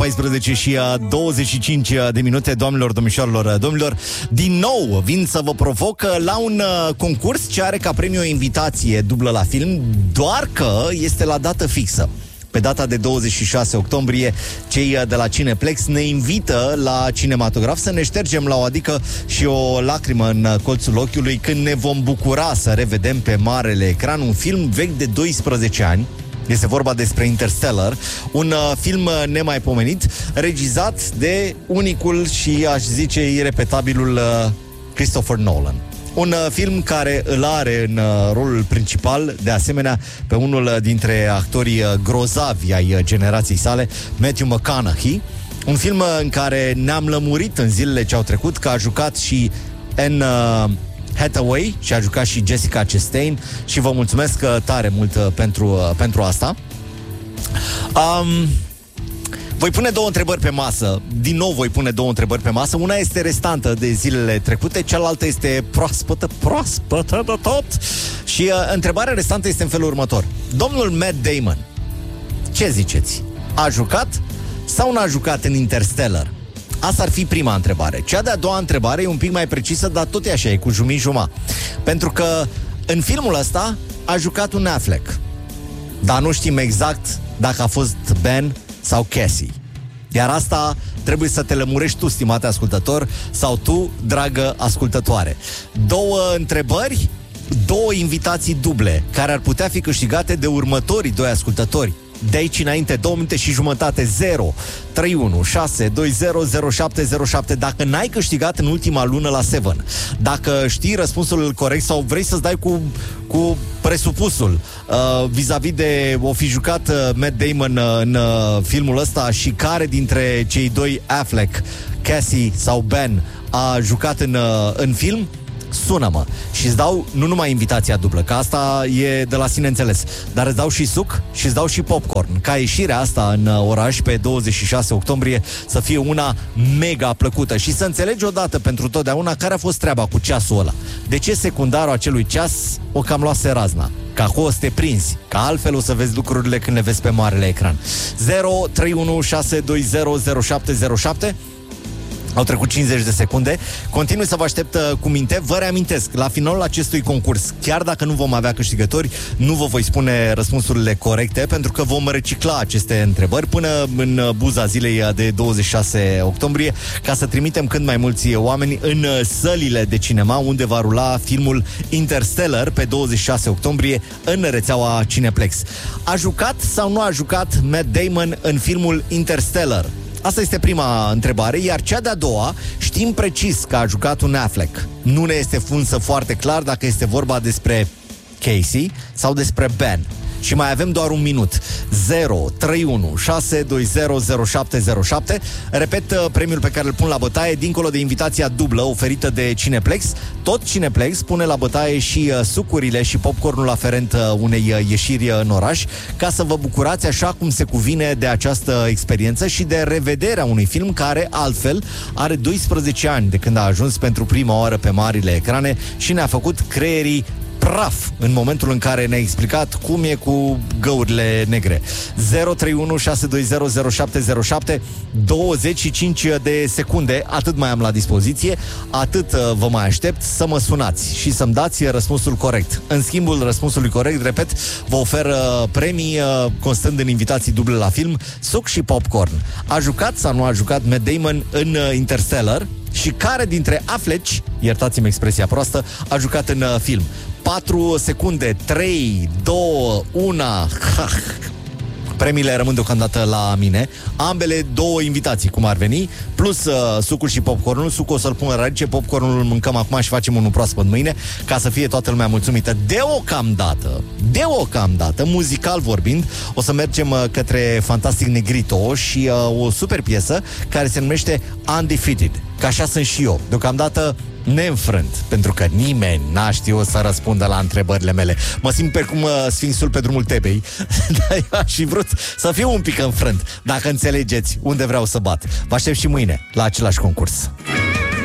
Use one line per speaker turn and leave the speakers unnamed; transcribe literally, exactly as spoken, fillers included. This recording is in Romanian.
paisprezece și douăzeci și cinci de minute, doamnelor, domnișoarelor, domnilor. Din nou vin să vă provoc la un concurs ce are ca premiu o invitație dublă la film, doar că este la dată fixă. Pe data de douăzeci și șase octombrie, cei de la Cineplex ne invită la cinematograf să ne ștergem la o adică și o lacrimă în colțul ochiului când ne vom bucura să revedem pe marele ecran un film vechi de doisprezece ani. Este vorba despre Interstellar, un uh, film nemaipomenit, regizat de unicul și, aș zice, irepetabilul uh, Christopher Nolan. Un uh, film care îl are în uh, rolul principal, de asemenea, pe unul dintre actorii uh, grozavi ai uh, generației sale, Matthew McConaughey. Un film uh, în care ne-am lămurit în zilele ce au trecut că a jucat și Anne uh, Hathaway și a jucat și Jessica Chastain și vă mulțumesc uh, tare mult uh, pentru, uh, pentru asta. Um... Voi pune două întrebări pe masă. Din nou voi pune două întrebări pe masă. Una este restantă de zilele trecute, cealaltă este proaspătă, proaspătă de tot. Și uh, întrebarea restantă este în felul următor. Domnul Matt Damon, ce ziceți? A jucat sau n-a jucat în Interstellar? Asta ar fi prima întrebare. Cea de-a doua întrebare e un pic mai precisă, dar tot e așa, e cu jumii-juma. Pentru că în filmul ăsta a jucat un Affleck, dar nu știm exact dacă a fost Ben sau Cassie. Iar asta trebuie să te lămurești tu, stimate ascultător, sau tu, dragă ascultătoare. Două întrebări, două invitații duble, care ar putea fi câștigate de următorii doi ascultători. De aici înainte, două minute și jumătate, zero trei unu șase doi zero zero șapte zero șapte. Dacă n-ai câștigat în ultima lună la Seven, dacă știi răspunsul corect sau vrei să-ți dai cu, cu presupusul uh, vis-a-vis de o fi jucat uh, Matt Damon uh, în uh, filmul ăsta și care dintre cei doi, Affleck, Cassie sau Ben, a jucat în, uh, în film, sună-mă și îți dau nu numai invitația dublă, că asta e de la sine înțeles, dar îți dau și suc și îți dau și popcorn, ca ieșirea asta în oraș pe douăzeci și șase octombrie să fie una mega plăcută și să înțelegi odată pentru totdeauna care a fost treaba cu ceasul ăla. De ce secundarul acelui ceas o cam luase razna? Ca acolo să te prinzi, ca altfel o să vezi lucrurile când le vezi pe marele ecran. zero trei unu șase doi zero zero șapte zero șapte. Au trecut cincizeci de secunde. Continui să vă aștept uh, cu minte. Vă reamintesc, la finalul acestui concurs, chiar dacă nu vom avea câștigători, nu vă voi spune răspunsurile corecte, pentru că vom recicla aceste întrebări până în buza zilei de douăzeci și șase octombrie, ca să trimitem cât mai mulți oameni în sălile de cinema unde va rula filmul Interstellar pe douăzeci și șase octombrie în rețeaua Cineplex. A jucat sau nu a jucat Matt Damon în filmul Interstellar? Asta este prima întrebare, iar cea de-a doua, știm precis că a jucat un Affleck. Nu ne este însă foarte clar dacă este vorba despre Casey sau despre Ben. Și mai avem doar un minut. zero trei unu șase doi zero zero șapte zero șapte. Repet, premiul pe care îl pun la bătaie, dincolo de invitația dublă oferită de Cineplex, tot Cineplex pune la bătaie și uh, sucurile și popcornul aferent uh, unei uh, ieșiri în oraș, ca să vă bucurați așa cum se cuvine de această experiență și de revederea unui film care, altfel, are doisprezece ani de când a ajuns pentru prima oară pe marile ecrane și ne-a făcut creierii praf în momentul în care ne-a explicat cum e cu găurile negre. zero trei unu șase doi zero zero șapte zero șapte. Douăzeci și cinci de secunde, atât mai am la dispoziție, atât vă mai aștept să mă sunați și să-mi dați răspunsul corect. În schimbul răspunsului corect, repet, vă ofer premii constând în invitații duble la film, suc și popcorn. A jucat sau nu a jucat Matt Damon în Interstellar? Și care dintre Affleck, iertați-mi expresia proastă, a jucat în uh, film? patru secunde, trei, doi, unu. Premiile rămân deocamdată la mine. Ambele două invitații, cum ar veni, plus uh, sucul și popcornul. Sucul o să-l pun la radice, popcornul îl mâncăm acum și facem unul proaspăt mâine, ca să fie toată lumea mulțumită. Deocamdată, deocamdată, muzical vorbind, o să mergem uh, către Fantastic Negrito și uh, o super piesă care se numește Undefeated. Că așa sunt și eu. Deocamdată neînfrânt, pentru că nimeni n-a știut să răspundă la întrebările mele. Mă simt pe cum uh, Sfinxul pe drumul Tebei, dar eu aș fi vrut să fiu un pic înfrânt, dacă înțelegeți unde vreau să bat. Vă aștept și mâine la același concurs.